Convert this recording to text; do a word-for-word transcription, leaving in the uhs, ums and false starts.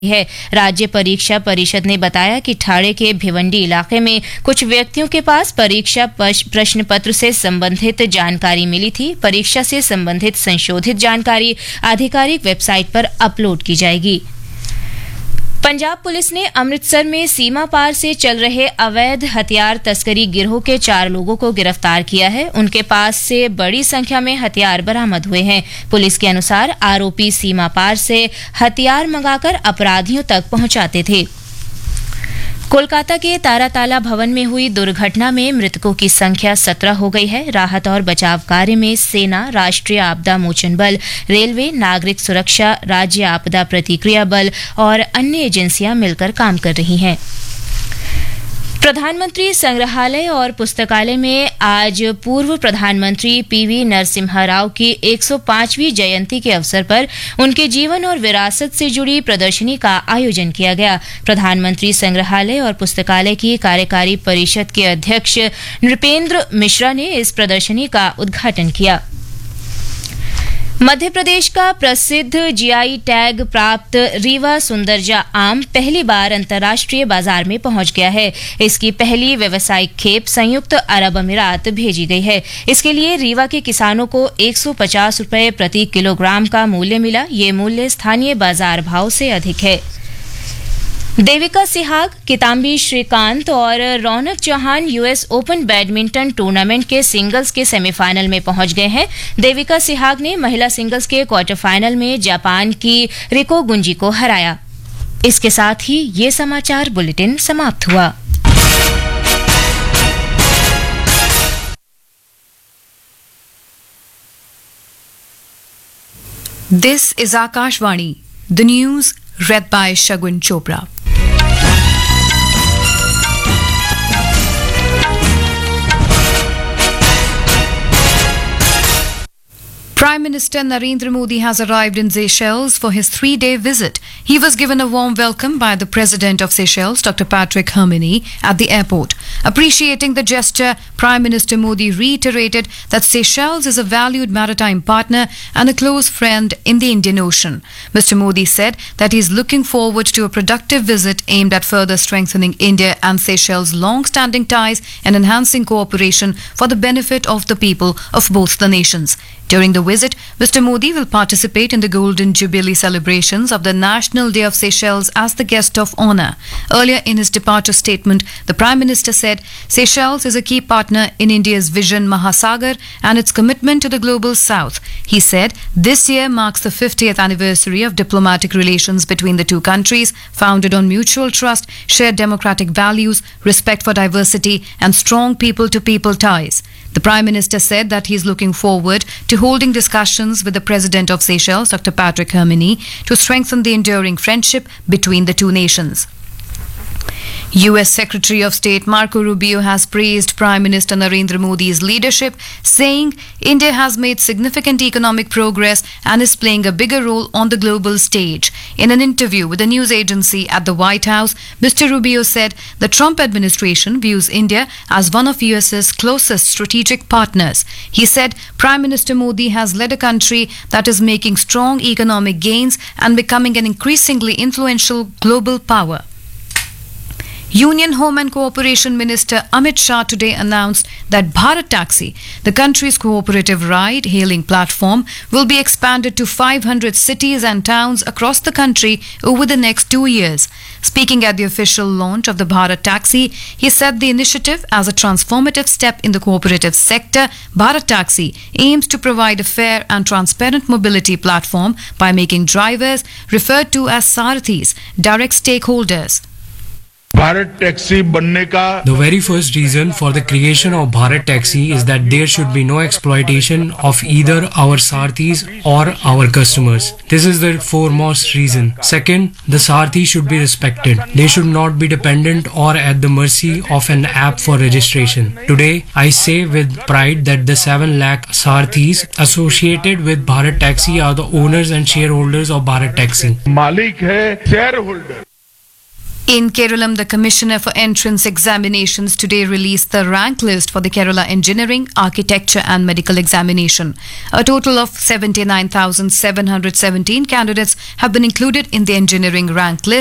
है। राज्य परीक्षा परिषद ने बताया कि ठाणे के भिवंडी इलाके में कुछ व्यक्तियों के पास परीक्षा प्रश्न पत्र से संबंधित जानकारी मिली थी। परीक्षा से संबंधित संशोधित जानकारी आधिकारिक वेबसाइट पर अपलोड की जाएगी। पंजाब पुलिस ने अमृतसर में सीमा पार से चल रहे अवैध हथियार तस्करी गिरोह के चार लोगों को गिरफ्तार किया है। उनके पास से बड़ी संख्या में हथियार बरामद हुए हैं। पुलिस के अनुसार आरोपी सीमा पार से हथियार मंगाकर अपराधियों तक पहुंचाते थे। कोलकाता के ताराताला भवन में हुई दुर्घटना में मृतकों की संख्या सत्रह हो गई है। राहत और बचाव कार्य में सेना, राष्ट्रीय आपदा मोचन बल, रेलवे, नागरिक सुरक्षा, राज्य आपदा प्रतिक्रिया बल और अन्य एजेंसियां मिलकर काम कर रही हैं। प्रधानमंत्री संग्रहालय और पुस्तकालय में आज पूर्व प्रधानमंत्री पीवी नरसिम्हा राव की एक सौ पांचवीं जयंती के अवसर पर उनके जीवन और विरासत से जुड़ी प्रदर्शनी का आयोजन किया गया। प्रधानमंत्री संग्रहालय और पुस्तकालय की कार्यकारी परिषद के अध्यक्ष नृपेंद्र मिश्रा ने इस प्रदर्शनी का उद्घाटन किया। मध्य प्रदेश का प्रसिद्ध जीआई टैग प्राप्त रीवा सुंदरजा आम पहली बार अंतर्राष्ट्रीय बाजार में पहुंच गया है। इसकी पहली व्यावसायिक खेप संयुक्त अरब अमीरात भेजी गई है। इसके लिए रीवा के किसानों को एक सौ पचास रुपए प्रति किलोग्राम का मूल्य मिला। ये मूल्य स्थानीय बाजार भाव से अधिक है। देविका सिहाग, किदाम्बी श्रीकांत और रौनक Chauhan US open badminton tournament के सिंगल्स के सेमीफाइनल में पहुंच गए हैं। देविका सिहाग ने महिला सिंगल्स के क्वार्टर फाइनल में जापान की रिको गुंजी को हराया। इसके साथ ही ये समाचार बुलेटिन समाप्त हुआ। This is Akashvani, the news read by Shagun Chopra. Prime Minister Narendra Modi has arrived in Seychelles for his three-day visit. He was given a warm welcome by the President of Seychelles, Doctor Patrick Herminy, at the airport. Appreciating the gesture, Prime Minister Modi reiterated that Seychelles is a valued maritime partner and a close friend in the Indian Ocean. Mister Modi said that he is looking forward to a productive visit aimed at further strengthening India and Seychelles' long-standing ties and enhancing cooperation for the benefit of the people of both the nations. During the visit, Mister Modi will participate in the Golden Jubilee celebrations of the National Day of Seychelles as the guest of honour. Earlier in his departure statement, the Prime Minister said Seychelles is a key partner in India's Vision Mahasagar and its commitment to the global south. He said this year marks the fiftieth anniversary of diplomatic relations between the two countries, founded on mutual trust, shared democratic values, respect for diversity and strong people-to-people ties. The Prime Minister said that he is looking forward to holding discussions with the President of Seychelles, Doctor Patrick Herminy, to strengthen the enduring friendship between the two nations. U S Secretary of State Marco Rubio has praised Prime Minister Narendra Modi's leadership, saying India has made significant economic progress and is playing a bigger role on the global stage. In an interview with a news agency at the White House, Mister Rubio said the Trump administration views India as one of US's closest strategic partners. He said Prime Minister Modi has led a country that is making strong economic gains and becoming an increasingly influential global power. Union Home and Cooperation Minister Amit Shah today announced that Bharat Taxi, the country's cooperative ride-hailing platform, will be expanded to five hundred cities and towns across the country over the next two years. Speaking at the official launch of the Bharat Taxi, he said the initiative, as a transformative step in the cooperative sector, Bharat Taxi aims to provide a fair and transparent mobility platform by making drivers, referred to as Sarathis, direct stakeholders. Bharat Taxi बनने का The very first reason for the creation of Bharat Taxi is that there should be no exploitation of either our Sarathis or our customers. This is the foremost reason. Second, the Sarathis should be respected. They should not be dependent or at the mercy of an app for registration. Today, I say with pride that the seven lakh Sarathis associated with Bharat Taxi are the owners and shareholders of Bharat Taxi. मालिक है, shareholder. In Kerala, the Commissioner for Entrance Examinations today released the rank list for the Kerala Engineering, Architecture and Medical Examination. A total of seventy-nine thousand seven hundred seventeen candidates have been included in the engineering rank list.